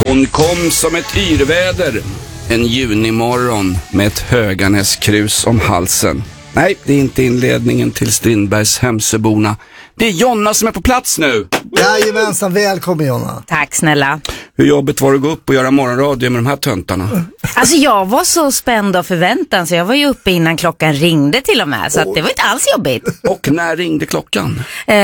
Hon kom som ett yrväder en junimorgon med ett Höganäskrus om halsen. Nej, det är inte inledningen till Strindbergs Hemsöborna. Det är Jonna som är på plats nu. Jajamensan, välkommen Jonna. Tack snälla. Hur jobbet var att gå upp och göra morgonradio med de här töntarna? Alltså jag var så spänd av förväntan så jag var ju uppe innan klockan ringde till och med. Så att det var inte alls jobbigt. Och när ringde klockan?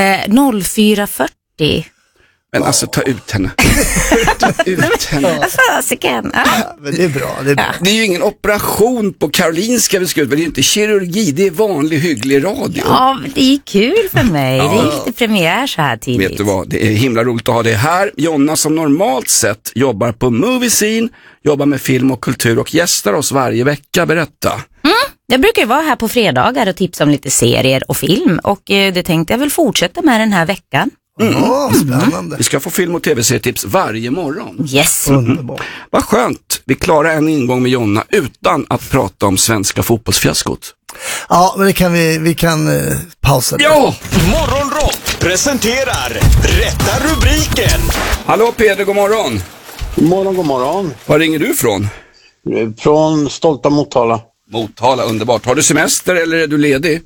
04:40. Men alltså ta ut henne. Ta ut henne. Fasiken. Men det är bra, det är bra. Det är ju ingen operation på Karolinska vi skulle, det är inte kirurgi, det är vanlig hygglig radio. Ja, det är kul för mig. Det är inte premiär så här tidigt. Vet du vad, det är himla roligt att ha det här. Jonna som normalt sett jobbar på Movie Scene, jobbar med film och kultur och gästar oss varje vecka. Berätta. Jag brukar ju vara här på fredagar och tipsa om lite serier och film. Och det tänkte jag väl fortsätta med den här veckan. Spännande. Vi ska få film- och tv-serietips varje morgon. Yes. Underbart. Vad skönt, vi klarar en ingång med Jonna utan att prata om svenska fotbollsfiaskot. Ja, men det kan vi kan pausa det. Ja! Morgonrock presenterar Rätta rubriken. Hallå Peder, god morgon. God morgon. Var ringer du ifrån? Från stolta Motala. Motala, underbart. Har du semester eller är du ledig?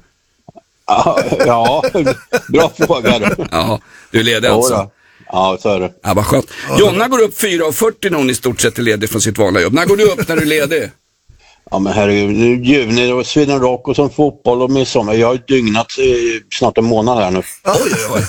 Ja, bra fråga. Ja, du är ledig alltså. Då. Ja, så är det. Ja, vad skönt. Jonna går upp 4:40 när hon i stort sett är ledig från sitt vanliga jobb. När går du upp när du är ledig? Ja, men herregud, nu är juni och Sweden Rock och som fotboll och midsommar. Jag har dygnat snart en månad här nu. Oj.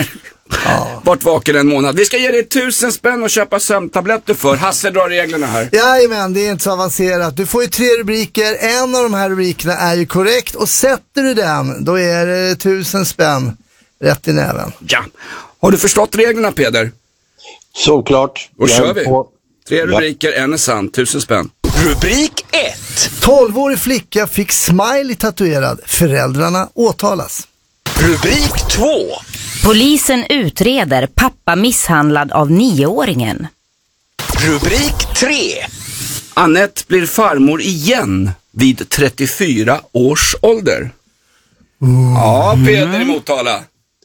Vart vaken en månad. Vi ska ge dig 1000 spänn och köpa sömntabletter för. Hasse drar reglerna här. Jajamän, det är inte så avancerat. Du får ju 3 rubriker. En av de här rubrikerna är ju korrekt. Och sätter du den, då är det 1000 spänn rätt i näven. Ja. Har du förstått reglerna, Peder? Såklart. Då kör vi. 3 rubriker, en är sann. 1000 spänn. Rubrik 1. 12-årig flicka fick smiley tatuerad. Föräldrarna åtalas. Rubrik 2. Polisen utreder pappa misshandlad av 9-åringen. Rubrik 3. Annette blir farmor igen vid 34 års ålder. Ja, Peder i Motala.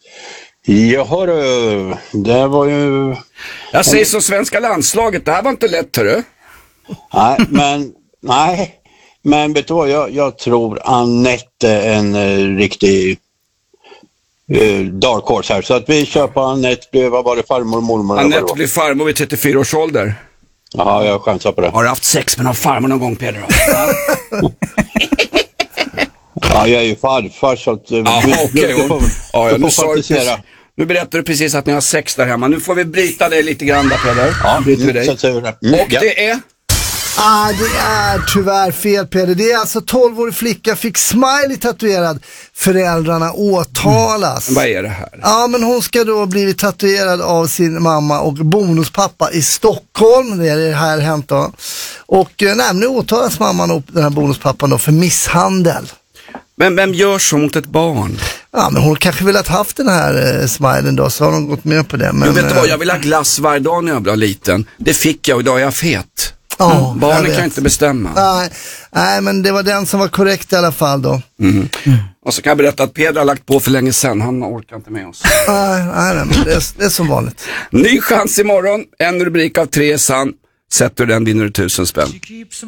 Jaha, det var ju... Jag säger som svenska landslaget, det här var inte lätt, hörru. Nej, men vet du vad, jag tror Annette är en riktig dark horse här. Så att vi kör på Annette, vad var det, farmor och mormor? Annette blir farmor vid 34 års ålder. Ja, jag chansar på det. Har du haft sex med någon farmor någon gång, Peder? Ja, jag är ju farfar så att... Nu fantisera. Nu berättar du precis att ni har sex där hemma. Nu får vi bryta dig lite grann där, Peder. Ja, bryter vi dig. Och det är... Det är tyvärr fel, Peder. Det är alltså 12-årig flicka fick smiley tatuerad. Föräldrarna åtalas. Vad är det här? Ja, men hon ska då bli tatuerad av sin mamma och bonuspappa i Stockholm. Det är det här hänt då. Och nu åtalas mamman och den här bonuspappan då för misshandel. Men vem gör så mot ett barn? Ja, men hon kanske vill ha haft den här smilen då, så har de gått med på det. Men vet du vad, jag vill ha glass varje dag när jag var liten. Det fick jag och idag är jag fet. Barnen kan inte bestämma. Nej, men det var den som var korrekt i alla fall då. Och så kan jag berätta att Peder har lagt på för länge sedan. Han orkar inte med oss. Nej, men det är som vanligt. Ny chans imorgon. En rubrik av 3 är sann. Sätter du den vinner du 1000 spänn.